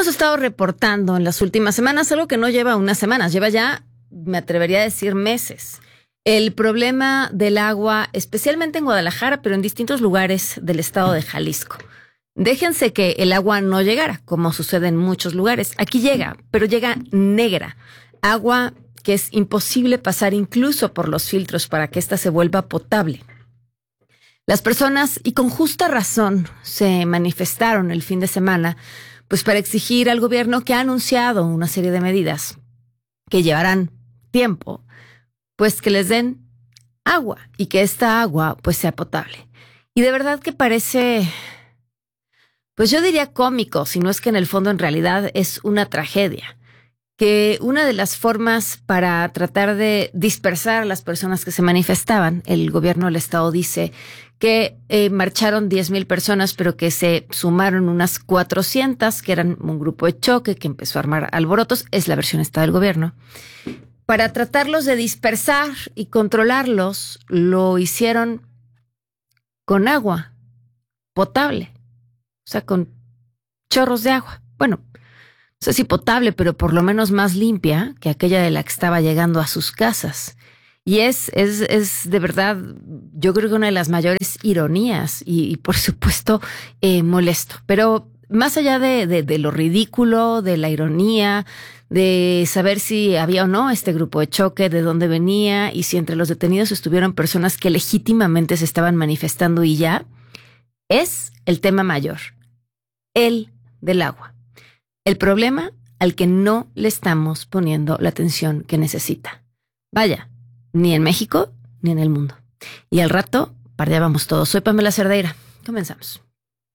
Hemos estado reportando en las últimas semanas algo que no lleva unas semanas, lleva ya, me atrevería a decir, meses. El problema del agua, especialmente en Guadalajara, pero en distintos lugares del estado de Jalisco. Déjense que el agua no llegara, como sucede en muchos lugares. Aquí llega, pero llega negra. Agua que es imposible pasar incluso por los filtros para que ésta se vuelva potable. Las personas, y con justa razón, se manifestaron el fin de semana, pues para exigir al gobierno, que ha anunciado una serie de medidas que llevarán tiempo, pues que les den agua y que esta agua pues sea potable. Y de verdad que parece, pues yo diría cómico, si no es que en el fondo en realidad es una tragedia. Que una de las formas para tratar de dispersar a las personas que se manifestaban, el gobierno del estado dice que marcharon 10,000 personas, pero que se sumaron unas 400, que eran un grupo de choque que empezó a armar alborotos, es la versión esta del gobierno. Para tratarlos de dispersar y controlarlos, lo hicieron con agua potable, o sea, con chorros de agua. Bueno, no sé si potable, pero por lo menos más limpia que aquella de la que estaba llegando a sus casas. Y es de verdad, yo creo que una de las mayores ironías y por supuesto molesto. Pero más allá de lo ridículo, de la ironía, de saber si había o no este grupo de choque, de dónde venía y si entre los detenidos estuvieron personas que legítimamente se estaban manifestando y ya, es el tema mayor, el del agua. El problema al que no le estamos poniendo la atención que necesita. Vaya, ni en México ni en el mundo. Y al rato, pardeábamos todos. Soy Pamela Cerdeira. Comenzamos.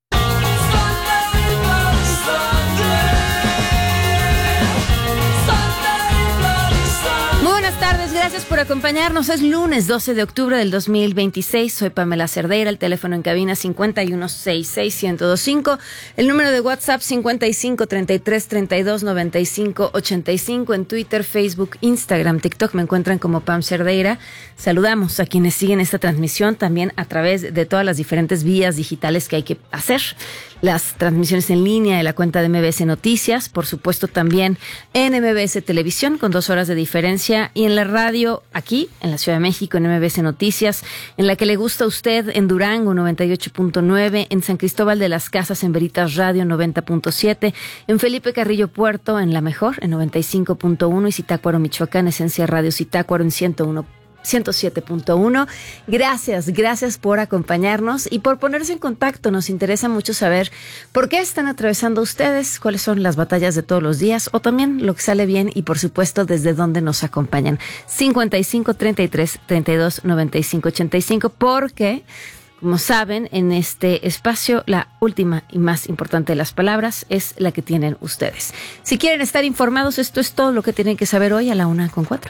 Gracias por acompañarnos. Es lunes 12 de octubre del 2026. Soy Pamela Cerdeira. El teléfono en cabina 5166125. El número de WhatsApp 5533329585. En Twitter, Facebook, Instagram, TikTok me encuentran como Pam Cerdeira. Saludamos a quienes siguen esta transmisión también a través de todas las diferentes vías digitales que hay que hacer. Las transmisiones en línea de la cuenta de MBS Noticias, por supuesto también en MBS Televisión con 2 horas de diferencia y en la radio aquí en la Ciudad de México en MBS Noticias, en la que le gusta a usted en Durango 98.9, en San Cristóbal de las Casas en Veritas Radio 90.7, en Felipe Carrillo Puerto en La Mejor en 95.1 y Zitácuaro Michoacán, Esencia Radio Zitácuaro en 107.1. Gracias por acompañarnos y por ponerse en contacto. Nos interesa mucho saber por qué están atravesando ustedes, cuáles son las batallas de todos los días o también lo que sale bien y por supuesto desde dónde nos acompañan. 5533329585 porque, como saben, en este espacio la última y más importante de las palabras es la que tienen ustedes. Si quieren estar informados, esto es todo lo que tienen que saber hoy a la 1:04.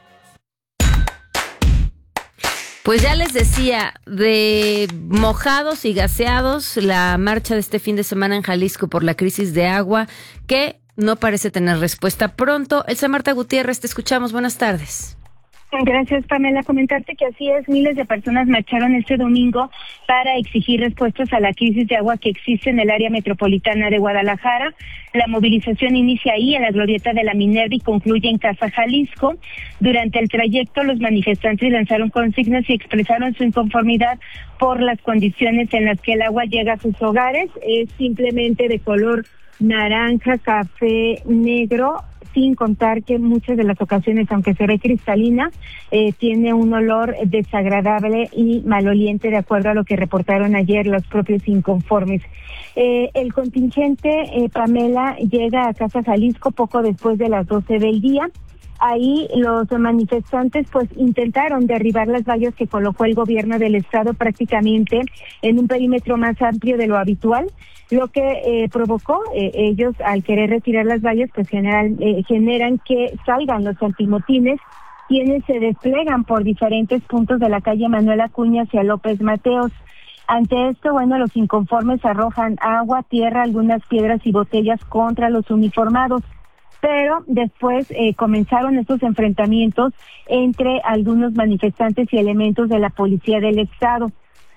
Pues ya les decía, de mojados y gaseados, la marcha de este fin de semana en Jalisco por la crisis de agua, que no parece tener respuesta pronto. Elsa Marta Gutiérrez, te escuchamos. Buenas tardes. Gracias, Pamela. Comentarte que así es, miles de personas marcharon este domingo para exigir respuestas a la crisis de agua que existe en el área metropolitana de Guadalajara. La movilización inicia ahí, en la glorieta de la Minerva, y concluye en Casa Jalisco. Durante el trayecto, los manifestantes lanzaron consignas y expresaron su inconformidad por las condiciones en las que el agua llega a sus hogares. Es simplemente de color naranja, café, negro, sin contar que en muchas de las ocasiones, aunque se ve cristalina, tiene un olor desagradable y maloliente, de acuerdo a lo que reportaron ayer los propios inconformes. El contingente, Pamela, llega a Casa Jalisco poco después de las 12 del día. Ahí los manifestantes pues intentaron derribar las vallas que colocó el gobierno del estado prácticamente en un perímetro más amplio de lo habitual, lo que provocó ellos, al querer retirar las vallas, pues generan que salgan los antimotines, quienes se desplegan por diferentes puntos de la calle Manuel Acuña hacia López Mateos. Ante esto, los inconformes arrojan agua, tierra, algunas piedras y botellas contra los uniformados. Pero después comenzaron estos enfrentamientos entre algunos manifestantes y elementos de la policía del estado.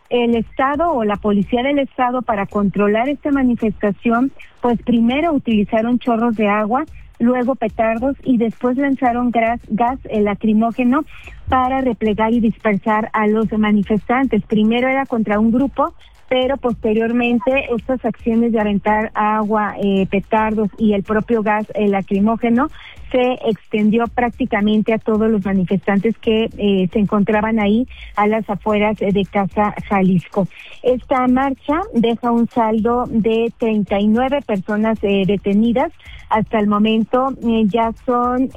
El Estado o la Policía del Estado, para controlar esta manifestación, pues primero utilizaron chorros de agua, luego petardos y después lanzaron gas lacrimógeno para replegar y dispersar a los manifestantes. Primero era contra un grupo, pero posteriormente estas acciones de aventar agua, petardos y el propio gas lacrimógeno se extendió prácticamente a todos los manifestantes que se encontraban ahí a las afueras de Casa Jalisco. Esta marcha deja un saldo de 39 personas detenidas. Hasta el momento ya son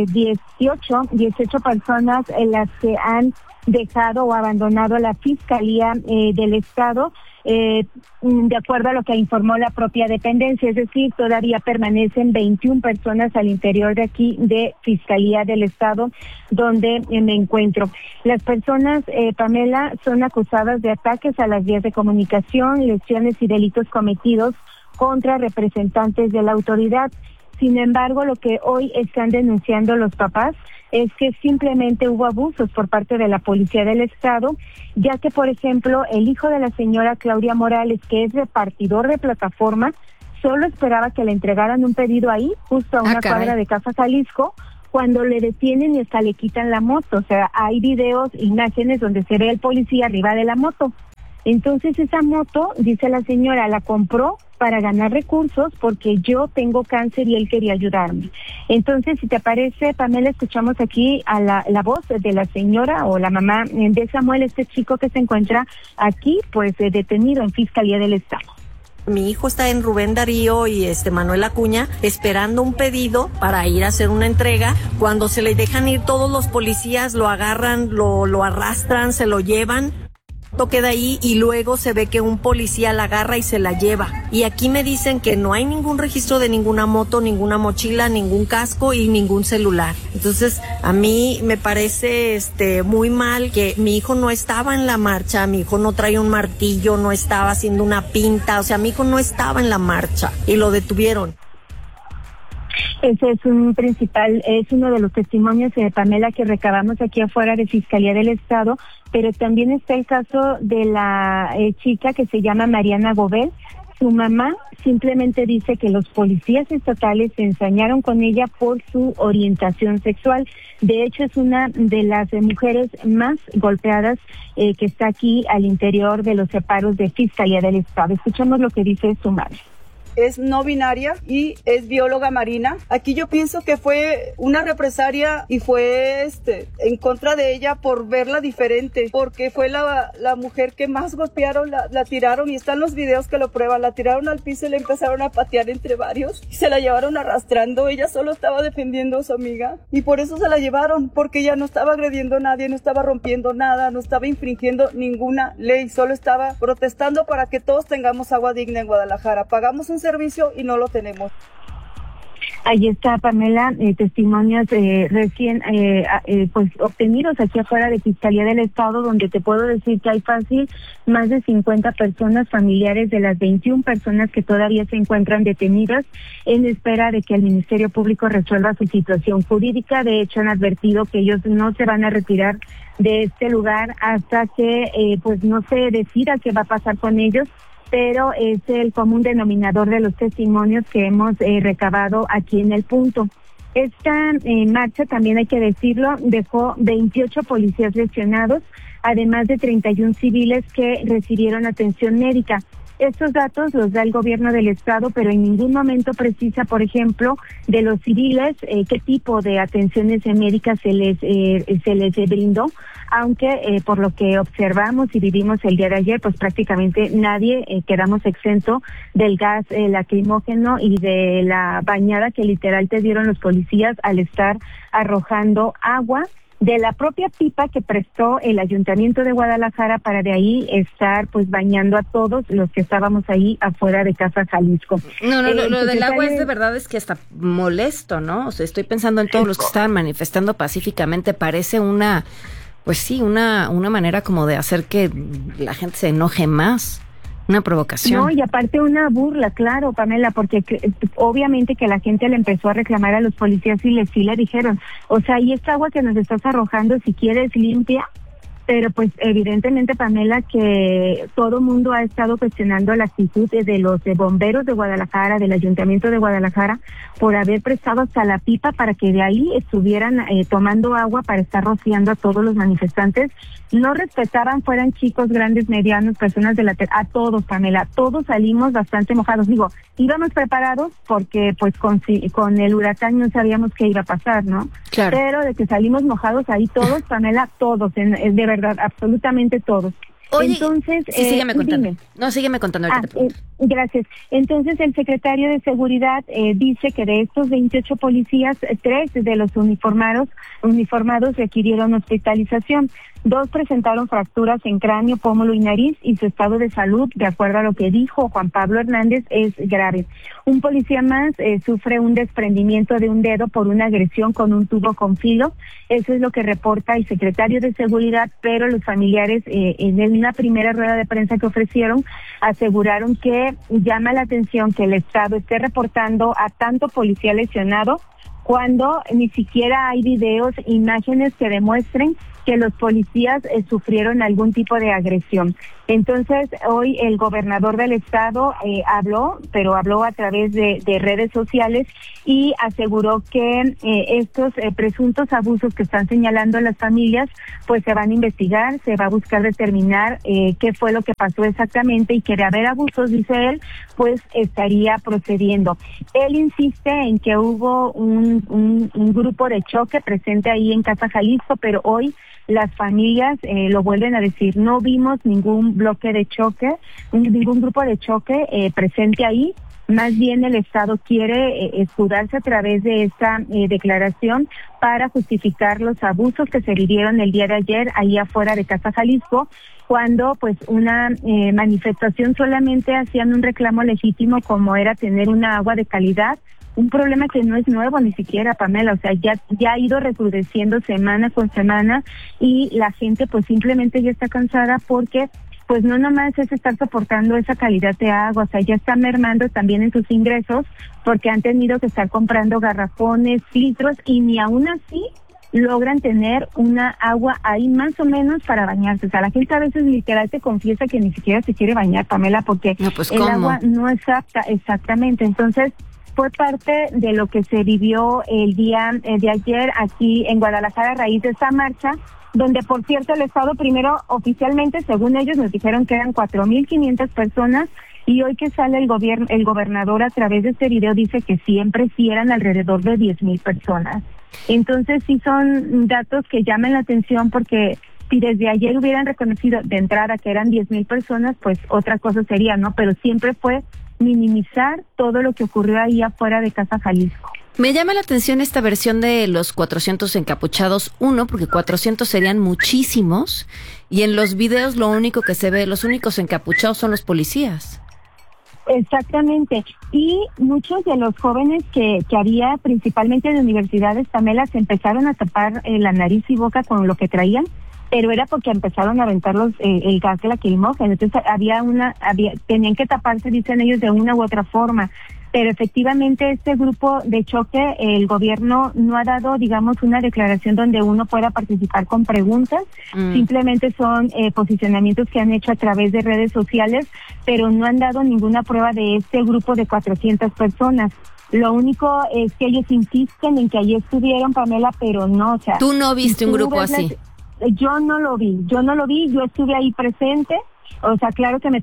18 personas las que han dejado o abandonado la Fiscalía del Estado, de acuerdo a lo que informó la propia dependencia, es decir, todavía permanecen 21 personas al interior de aquí de Fiscalía del Estado, donde me encuentro. Las personas, Pamela, son acusadas de ataques a las vías de comunicación, lesiones y delitos cometidos contra representantes de la autoridad. Sin embargo, lo que hoy están denunciando los papás es que simplemente hubo abusos por parte de la Policía del Estado, ya que, por ejemplo, el hijo de la señora Claudia Morales, que es repartidor de plataforma, solo esperaba que le entregaran un pedido ahí, justo a una cuadra de Casa Jalisco, cuando le detienen y hasta le quitan la moto. O sea, hay videos, imágenes donde se ve el policía arriba de la moto. Entonces esa moto, dice la señora, la compró para ganar recursos porque yo tengo cáncer y él quería ayudarme. Entonces, si te parece, Pamela, escuchamos aquí a la voz de la señora o la mamá de Samuel, este chico que se encuentra aquí, pues detenido en Fiscalía del Estado. Mi hijo está en Rubén Darío y Manuel Acuña esperando un pedido para ir a hacer una entrega. Cuando se le dejan ir todos los policías, lo agarran, lo arrastran, se lo llevan. Queda ahí y luego se ve que un policía la agarra y se la lleva. Y aquí me dicen que no hay ningún registro de ninguna moto, ninguna mochila, ningún casco y ningún celular. Entonces, a mí me parece muy mal que mi hijo no estaba en la marcha, mi hijo no traía un martillo, no estaba haciendo una pinta, o sea, mi hijo no estaba en la marcha y lo detuvieron. Ese es es uno de los testimonios, Pamela, que recabamos aquí afuera de Fiscalía del Estado, pero también está el caso de la chica que se llama Mariana Gobel. Su mamá simplemente dice que los policías estatales se ensañaron con ella por su orientación sexual. De hecho, es una de las mujeres más golpeadas que está aquí al interior de los separos de Fiscalía del Estado. Escuchamos lo que dice su madre. Es no binaria y es bióloga marina. Aquí yo pienso que fue una represalia y fue en contra de ella por verla diferente, porque fue la mujer que más golpearon, la tiraron y están los videos que lo prueban, la tiraron al piso y le empezaron a patear entre varios y se la llevaron arrastrando. Ella solo estaba defendiendo a su amiga y por eso se la llevaron, porque ella no estaba agrediendo a nadie, no estaba rompiendo nada, no estaba infringiendo ninguna ley, solo estaba protestando para que todos tengamos agua digna en Guadalajara. Pagamos un servicio y no lo tenemos. Ahí está, Pamela, testimonios recién pues obtenidos aquí afuera de Fiscalía del Estado, donde te puedo decir que hay fácil más de 50 personas familiares de las 21 personas que todavía se encuentran detenidas en espera de que el Ministerio Público resuelva su situación jurídica. De hecho, han advertido que ellos no se van a retirar de este lugar hasta que pues no se decida qué va a pasar con ellos, pero es el común denominador de los testimonios que hemos recabado aquí en el punto. Esta marcha, también hay que decirlo, dejó 28 policías lesionados, además de 31 civiles que recibieron atención médica. Estos datos los da el gobierno del estado, pero en ningún momento precisa, por ejemplo, de los civiles qué tipo de atenciones médicas se les brindó, aunque por lo que observamos y vivimos el día de ayer, pues prácticamente nadie quedamos exento del gas lacrimógeno y de la bañada que literal te dieron los policías al estar arrojando agua de la propia pipa que prestó el Ayuntamiento de Guadalajara para de ahí estar pues bañando a todos los que estábamos ahí afuera de Casa Jalisco. No, lo del agua es de verdad es que hasta molesto, ¿no? O sea, estoy pensando en todos los que estaban manifestando pacíficamente, parece una manera como de hacer que la gente se enoje más. Una provocación. No, y aparte una burla, claro, Pamela, porque obviamente que la gente le empezó a reclamar a los policías y sí le dijeron, o sea, ¿y esta agua que nos estás arrojando, si quieres limpia? pero pues evidentemente, Pamela, que todo mundo ha estado cuestionando la actitud de los bomberos de Guadalajara, del Ayuntamiento de Guadalajara, por haber prestado hasta la pipa para que de ahí estuvieran tomando agua para estar rociando a todos los manifestantes. No respetaban, fueran chicos, grandes, medianos, personas de a todos, Pamela, todos salimos bastante mojados. Digo, íbamos preparados porque pues con el huracán no sabíamos qué iba a pasar, ¿no? Claro. Pero de que salimos mojados ahí todos, Pamela, todos, de verdad, absolutamente todos. Oye, entonces, sí, sígueme contando. Dime. No, sígueme contando. Gracias. Entonces, el secretario de Seguridad dice que de estos 28 policías, 3 de los uniformados requirieron hospitalización. 2 presentaron fracturas en cráneo, pómulo y nariz, y su estado de salud, de acuerdo a lo que dijo Juan Pablo Hernández, es grave. Un policía más sufre un desprendimiento de un dedo por una agresión con un tubo con filo. Eso es lo que reporta el secretario de Seguridad, pero los familiares en una primera rueda de prensa que ofrecieron aseguraron que llama la atención que el Estado esté reportando a tanto policía lesionado cuando ni siquiera hay videos, imágenes que demuestren que los policías sufrieron algún tipo de agresión. Entonces, hoy el gobernador del estado habló a través de redes sociales y aseguró que estos presuntos abusos que están señalando las familias, pues se van a investigar, se va a buscar determinar qué fue lo que pasó exactamente y que de haber abusos, dice él, pues estaría procediendo. Él insiste en que hubo un grupo de choque presente ahí en Casa Jalisco, pero hoy las familias lo vuelven a decir, no vimos ningún bloque de choque, ningún grupo de choque presente ahí. Más bien el Estado quiere escudarse a través de esta declaración para justificar los abusos que se vivieron el día de ayer ahí afuera de Casa Jalisco, cuando pues una manifestación solamente hacían un reclamo legítimo como era tener una agua de calidad. Un problema que no es nuevo ni siquiera, Pamela, o sea, ya ha ido recrudeciendo semana con semana y la gente pues simplemente ya está cansada porque pues no nomás es estar soportando esa calidad de agua, o sea, ya está mermando también en sus ingresos porque han tenido que estar comprando garrafones, filtros y ni aún así logran tener una agua ahí más o menos para bañarse. O sea, la gente a veces literal te confiesa que ni siquiera se quiere bañar, Pamela, porque no, pues, el agua no es apta, exactamente. Entonces, fue parte de lo que se vivió el día de ayer aquí en Guadalajara a raíz de esta marcha, donde por cierto el Estado primero oficialmente, según ellos, nos dijeron que eran 4,500 personas y hoy que sale el gobernador a través de este video dice que siempre sí eran alrededor de 10,000 personas. Entonces sí son datos que llaman la atención porque si desde ayer hubieran reconocido de entrada que eran 10,000 personas, pues otra cosa sería, ¿no? Pero siempre fue minimizar todo lo que ocurrió ahí afuera de Casa Jalisco. Me llama la atención esta versión de los 400 encapuchados, porque 400 serían muchísimos, y en los videos lo único que se ve, los únicos encapuchados son los policías. Exactamente, y muchos de los jóvenes que había principalmente de universidades, Pamela, se empezaron a tapar la nariz y boca con lo que traían, pero era porque empezaron a aventar el gas lacrimógeno, entonces tenían que taparse, dicen ellos, de una u otra forma. Pero efectivamente este grupo de choque, el gobierno no ha dado, digamos, una declaración donde uno pueda participar con preguntas, simplemente son posicionamientos que han hecho a través de redes sociales, pero no han dado ninguna prueba de este grupo de 400 personas. Lo único es que ellos insisten en que allí estuvieron, Pamela, pero no, o sea... ¿Tú no viste un grupo así? Yo no lo vi, yo estuve ahí presente, o sea, claro que me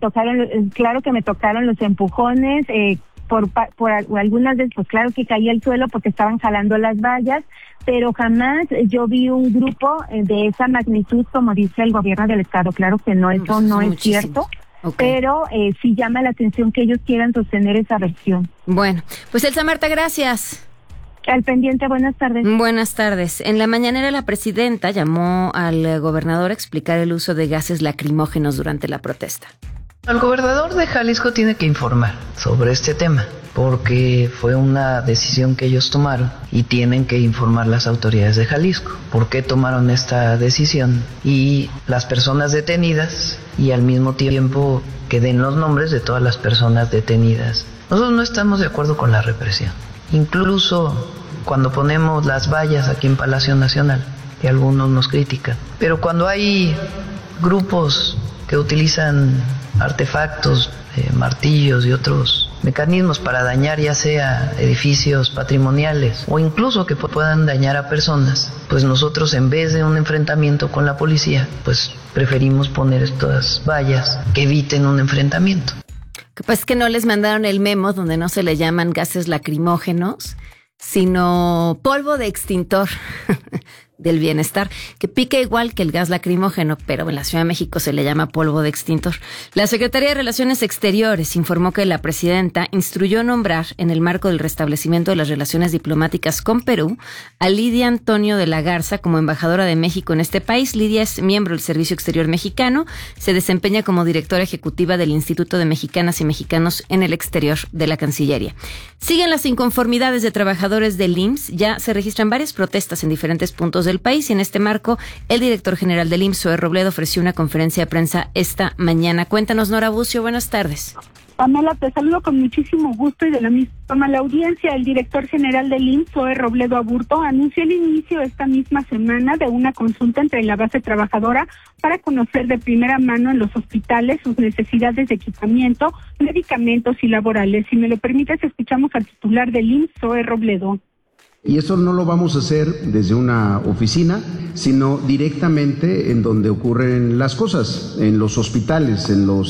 tocaron los empujones, por algunas veces, pues claro que caía al suelo porque estaban jalando las vallas, pero jamás yo vi un grupo de esa magnitud como dice el gobierno del estado. Claro que no, eso no es cierto, pero sí llama la atención que ellos quieran sostener esa versión. Bueno, pues Elsa Marta, gracias. Al pendiente, buenas tardes. Buenas tardes. En la mañanera la presidenta llamó al gobernador a explicar el uso de gases lacrimógenos durante la protesta. El gobernador de Jalisco tiene que informar sobre este tema, porque fue una decisión que ellos tomaron y tienen que informar las autoridades de Jalisco por qué tomaron esta decisión y las personas detenidas, y al mismo tiempo que den los nombres de todas las personas detenidas. Nosotros no estamos de acuerdo con la represión. Incluso cuando ponemos las vallas aquí en Palacio Nacional, que algunos nos critican. Pero cuando hay grupos que utilizan artefactos, martillos y otros mecanismos para dañar ya sea edificios patrimoniales o incluso que puedan dañar a personas, pues nosotros en vez de un enfrentamiento con la policía, pues preferimos poner estas vallas que eviten un enfrentamiento. Pues que no les mandaron el memo donde no se le llaman gases lacrimógenos, sino polvo de extintor del bienestar, que pica igual que el gas lacrimógeno, pero en la Ciudad de México se le llama polvo de extintor. La Secretaría de Relaciones Exteriores informó que la presidenta instruyó nombrar, en el marco del restablecimiento de las relaciones diplomáticas con Perú, a Lidia Antonio de la Garza como embajadora de México en este país. Lidia es miembro del Servicio Exterior Mexicano, se desempeña como directora ejecutiva del Instituto de Mexicanas y Mexicanos en el Exterior de la Cancillería. Siguen las inconformidades de trabajadores del IMSS, ya se registran varias protestas en diferentes puntos del país y en este marco el director general del IMSS, Zoe Robledo, ofreció una conferencia de prensa esta mañana. Cuéntanos, Nora Bucio, buenas tardes. Pamela, te saludo con muchísimo gusto y de la misma forma la audiencia. El director general del IMSS, Zoe Robledo Aburto, anunció el inicio esta misma semana de una consulta entre la base trabajadora para conocer de primera mano en los hospitales sus necesidades de equipamiento, medicamentos y laborales. Si me lo permites, escuchamos al titular del IMSS, Zoe Robledo. Y eso no lo vamos a hacer desde una oficina, sino directamente en donde ocurren las cosas, en los hospitales, en los